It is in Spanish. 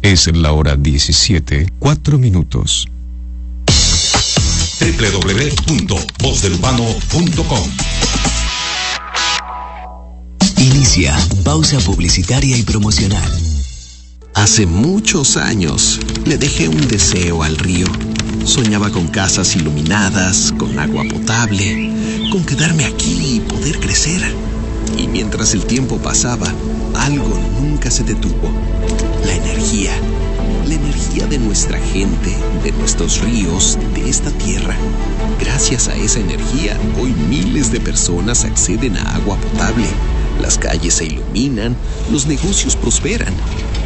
Es la hora 17:04. www.vozdelurbano.com. Inicia pausa publicitaria y promocional. Hace muchos años le dejé un deseo al río. Soñaba con casas iluminadas, con agua potable, con quedarme aquí y poder crecer. Y mientras el tiempo pasaba, algo nunca se detuvo. La energía de nuestra gente, de nuestros ríos, de esta tierra. Gracias a esa energía, hoy miles de personas acceden a agua potable. Las calles se iluminan, los negocios prosperan